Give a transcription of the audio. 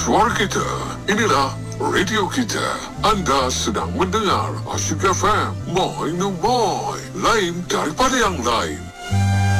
suara kita. Inilah radio kita. Anda sedang mendengar Asyik FM. Moi no moi. Lain daripada yang lain.